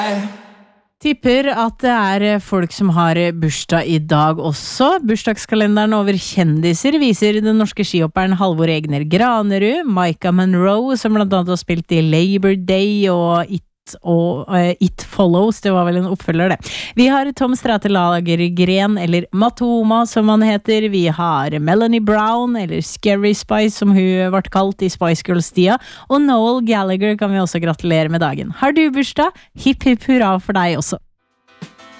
Tipper at det folk som har bursdag I dag også. Bursdagskalenderen over kjendiser viser den norske skihopperen Halvor Egner Granerud, Micah Monroe, som blant annet har spilt I Labor Day og It Follows, det var vel en oppfølger det. Vi har Tom Strate Lagergren, eller Matoma som han heter. Vi har Melanie Brown, eller Scary Spice som hun ble kalt I Spice Girls-tida. Og Noel Gallagher kan vi også gratulere med dagen. Har du bursdag? Hipp hipp hurra for deg også.